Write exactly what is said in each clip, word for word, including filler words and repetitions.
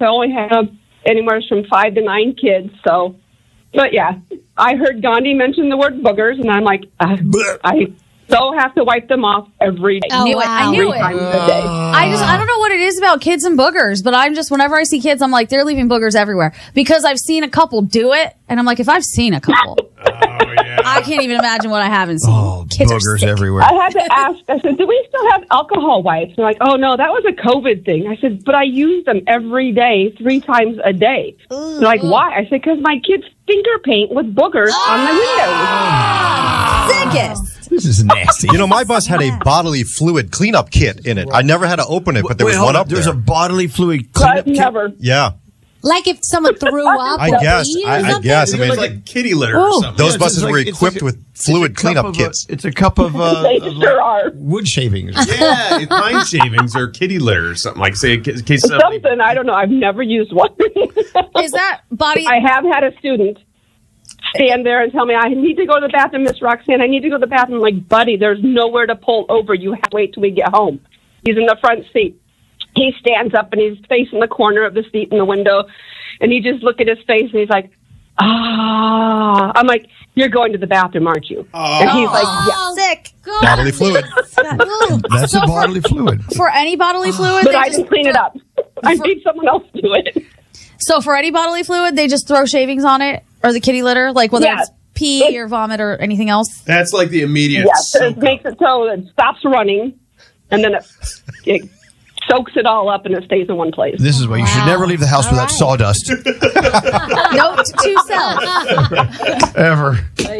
I only have anywhere from five to nine kids. So, but yeah, I heard Gandhi mention the word boogers, and I'm like, uh, I so have to wipe them off every day. Oh, knew it. I knew Three it. times a day. I just, I don't know what it is about kids and boogers, but I'm just, whenever I see kids, I'm like, they're leaving boogers everywhere because I've seen a couple do it. And I'm like, if I've seen a couple, Oh, yeah. I can't even imagine what I haven't seen. Oh, Kids are boogers sick. everywhere. I had to ask, I said, do we still have alcohol wipes? They're like, oh, no, that was a COVID thing. I said, but I use them every day, three times a day. They're like, why? I said, because my kids finger paint with boogers on the windows. Sickest. This is nasty. You know, my bus had a bodily fluid cleanup kit in it. I never had to open it, but there Wait, was hold one on. up There's there. a bodily fluid But cleanup kit. never. Yeah, Like if someone threw up I or guess. peed or I, I something? guess. I It mean, was like kitty litter or Ooh. something. those Yeah, buses it's were like- it's equipped like a- with it's fluid a cup cleanup of, uh, kits. It's a cup of, uh, They of sure are. wood shavings. Yeah, it's pine shavings or kitty litter or something. Like, say, in case somebody... Something, I don't know. I've never used one. Is that body? I have had a student stand there and tell me, I need to go to the bathroom, Miss Roxanne. I need to go to the bathroom. I'm like, buddy, there's nowhere to pull over. You have to wait till we get home. He's in the front seat. He stands up and he's facing the corner of the seat in the window. And he just look at his face and he's like, ah. I'm like, you're going to the bathroom, aren't you? And he's like, yeah. Oh, Sick. Bodily fluid. That's a bodily fluid. For any bodily fluid, But they I just didn't clean it up. I made someone else do it. So for any bodily fluid, they just throw shavings on it or the kitty litter, like whether Yeah. it's pee It- or vomit or anything else. That's like the immediate Yes, soak it makes it so it stops running, and then it, it soaks it all up and it stays in one place. This is why you should Wow. never leave the house All without right. sawdust. Note to self. Ever.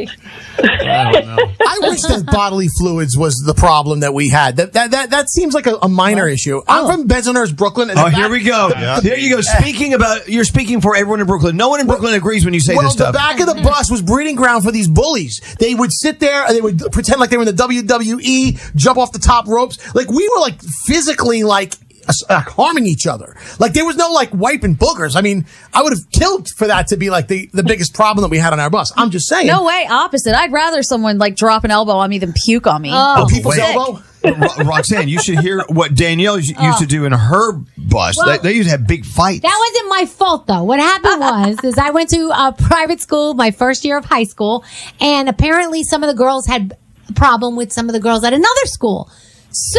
I wish that bodily fluids was the problem that we had. That that that, that seems like a, a minor issue. I'm from Bensonhurst, Brooklyn. And Oh, the here back- we go. There you go. Speaking about, you're speaking for everyone in Brooklyn. No one in Brooklyn agrees when you say Well, this the stuff. back of the bus was breeding ground for these bullies. They would sit there and they would pretend like they were in the W W E, jump off the top ropes. Like we were like physically like uh, harming each other. Like there was no like wiping boogers. I mean, I would have killed for that to be like the, the biggest problem that we had on our bus. I'm just saying. No way, opposite. I'd rather someone like drop an elbow on me than puke on me. Oh. People's Wait. elbow. Ro- Roxanne, you should hear what Danielle used used to do in her bus. Well, they, they used to have big fights. That wasn't my fault though. What happened was, is I went to a private school my first year of high school, and apparently some of the girls had a problem with some of the girls at another school. So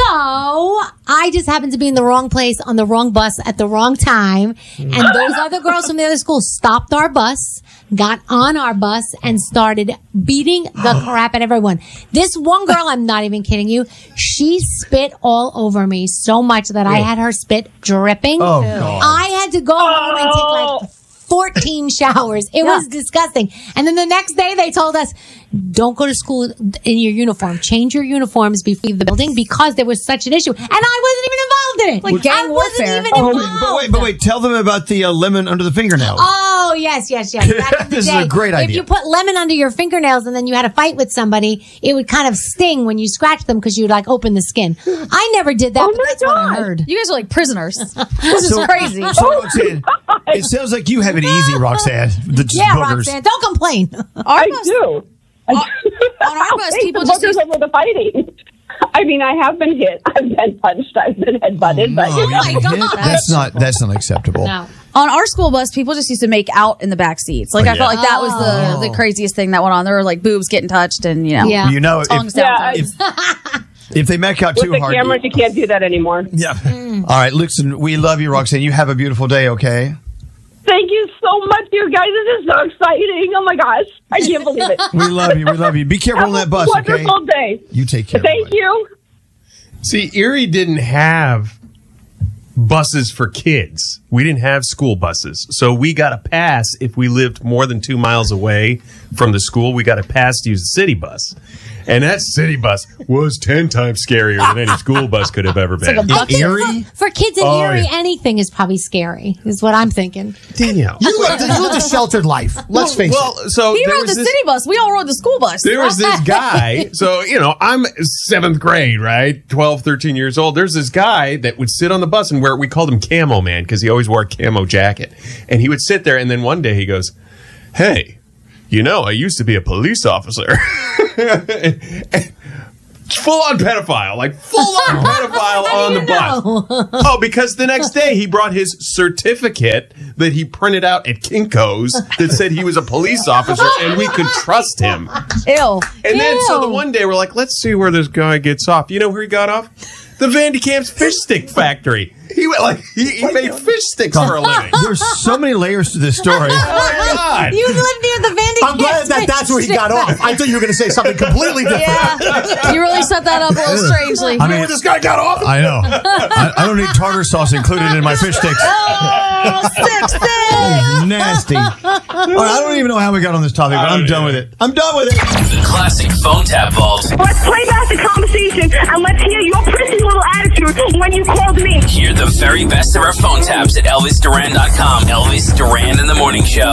I just happened to be in the wrong place on the wrong bus at the wrong time. And those other girls from the other school stopped our bus, got on our bus, and started beating the crap out of everyone. This one girl, I'm not even kidding you, she spit all over me so much that I had her spit dripping. Oh, God. I had to go home and take like fourteen showers. It was disgusting. And then the next day they told us, don't go to school in your uniform. Change your uniforms before you leave the building because there was such an issue. And I wasn't even involved in it. Like gang I warfare. wasn't even Oh, involved. but wait, but wait. Tell them about the uh, lemon under the fingernail. Oh, yes, yes, yes. Back in the This is day, a great if idea. you put lemon under your fingernails and then you had a fight with somebody, it would kind of sting when you scratched them because you'd like open the skin. I never did that, Oh but my that's what I God. heard. You guys are like prisoners. This is crazy. So, Roxanne, it sounds like you have it easy, Roxanne. The just Yeah, boogers. Roxanne, don't complain. Our I bus- do. on our bus, Take people the just boogers use- over the fighting. I mean, I have been hit. I've been punched. I've been headbutted. but Oh, my you God. hit? That's not. That's not acceptable. No. on our school bus, people just used to make out in the back seats. Like Oh, I felt yeah. like that was the, the craziest thing that went on. There were like boobs getting touched and you know, Yeah. You know, if, tongues down. Yeah, tongues. if they make out with too the hard. cameras, you can't do that anymore. Yeah. All right. Listen, we love you, Roxanne. You have a beautiful day. Okay. Thank you so much, you guys. This is so exciting. Oh my gosh, I can't believe it. We love you. We love you. Be careful on that bus. Have a Okay. wonderful day. You take care. Thank you. See, Erie didn't have buses for kids. We didn't have school buses. So we got a pass if we lived more than two miles away from the school. We got a pass to use the city bus. And that city bus was ten times scarier than any school bus could have ever been. like a I think Erie? For, for kids in Oh, Erie, yeah. anything is probably scary, is what I'm thinking. Danielle. You lived, you lived a sheltered life. Let's face well, it. so He there rode was the this- city bus. We all rode the school bus. There was this guy. So, you know, I'm seventh grade, right? twelve, thirteen years old. There's this guy that would sit on the bus and wear, we called him Camo Man because he always wore a camo jacket. And he would sit there and then one day he goes, hey, you know, I used to be a police officer. Full on pedophile, like full on pedophile on the bus. Oh, because the next day he brought his certificate that he printed out at Kinko's that said he was a police officer and we could trust him. Ew. And then, so the Ew. one day we're like, let's see where this guy gets off. You know where he got off? The Vandy Camp's fish stick factory. He went like he, he made fish sticks for a living. There's so many layers to this story. Oh my God. You live near the Vandy I'm glad that that's where he got off. I thought you were going to say something completely different. Yeah. You really set that up a little strangely. I mean, Where this guy got off? I know. I, I don't need tartar sauce included in my fish sticks. Oh, six, six. Nasty. All right, I don't even know how we got on this topic, but I'm done with it. I'm done with it. The classic phone tap vault. Let's play back the conversation and let's hear your prissy little attitude when you called me. Hear the very best of our phone taps at Elvis Duran dot com. Elvis Duran in the Morning Show.